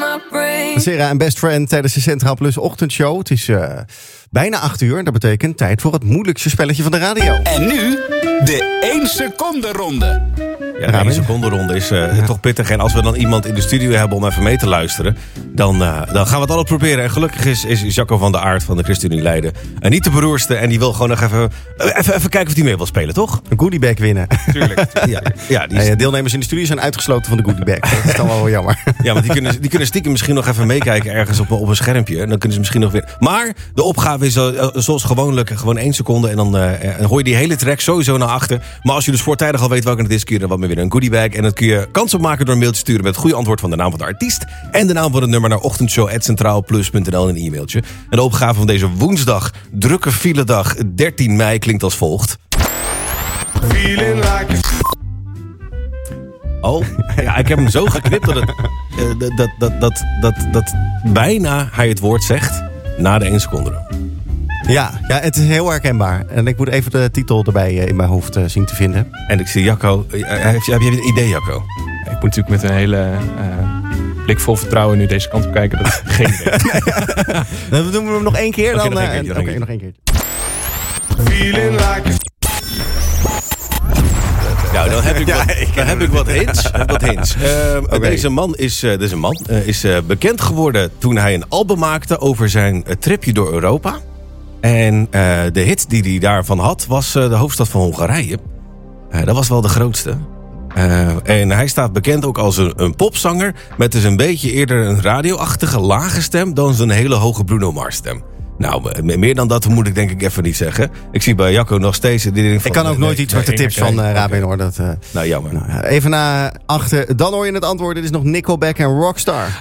Sarah en Best Friend tijdens de Centraal Plus ochtendshow. Het is bijna 8 uur. Dat betekent tijd voor het moeilijkste spelletje van de radio. En nu de 1 seconde ronde. Ja, de 1 seconde ronde is toch pittig. En als we dan iemand in de studio hebben om even mee te luisteren, dan gaan we het altijd proberen. En gelukkig is Jacco van der Aart van de ChristenUnie Leiden niet de beroerste. En die wil gewoon nog even kijken of hij mee wil spelen, toch? Een goodiebag winnen. Tuurlijk. Ja, deelnemers in de studio zijn uitgesloten van de goodiebag. Dat is dan wel jammer. Ja, want die kunnen stiekem misschien nog even meekijken ergens op een schermpje. En dan kunnen ze misschien nog weer. Maar de opgave is zoals gewoonlijk gewoon 1 seconde. En dan hoor je die hele track sowieso naar achter. Maar als je dus voortijdig al weet welke het is, kun je er wat mee winnen. Een goodiebag. En dat kun je kans op maken door een mailtje te sturen met het goede antwoord van de naam van de artiest. En de naam van het nummer naar ochtendshow@centraalplus.nl in een e-mailtje. En de opgave van deze woensdag, drukke filedag 13 mei, klinkt als volgt. Oh, ja, ik heb hem zo geknipt dat bijna hij het woord zegt na de 1 seconde. Ja, het is heel herkenbaar. En ik moet even de titel erbij in mijn hoofd zien te vinden. En ik zie Jacco. Heb je een idee, Jacco? Ik moet natuurlijk met een hele blik vol vertrouwen nu deze kant op kijken. Dat is geen idee. Dan doen we hem nog 1 keer. Oké, Nog één keer. Nou, dan heb ik wat hints. Deze man is bekend geworden toen hij een album maakte over zijn tripje door Europa. En de hit die hij daarvan had was de hoofdstad van Hongarije. Dat was wel de grootste. En hij staat bekend ook als een popzanger met dus een beetje eerder een radioachtige lage stem dan zijn hele hoge Bruno Mars stem. Nou, meer dan dat moet ik denk ik even niet zeggen. Ik zie bij Jacco nog steeds... Ik kan ook nooit iets met de tips van Rabin hoor. Nou, jammer. Even naar achter, dan hoor je het antwoord. Dit is nog Nickelback en Rockstar.